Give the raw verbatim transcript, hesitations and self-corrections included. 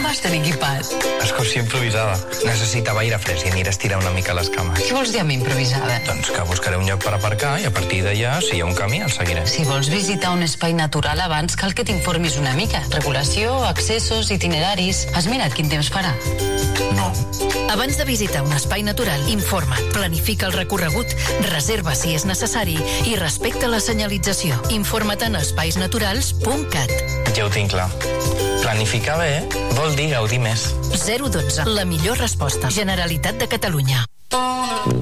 vas tenir equipat? Excursió improvisada. Necessitava aire fresc i aniré a estirar una mica les cames. Què vols dir amb improvisada? Doncs que buscaré un lloc per aparcar i a partir d'allà, si hi ha un camí, el seguiré. Si vols visitar un espai natural abans, cal que t'informis una mica. Regulació, accessos, itineraris... Has mirat quin temps farà? No. Abans de visitar un espai natural, informa't, planifica el recorregut, reserva si és necessari i respecta la senyalització. Informa't en espaisnaturals punt cat. Ja ho tinc clar. Planificar bé vol dir gaudir més. zero dotze. La millor resposta. Generalitat de Catalunya.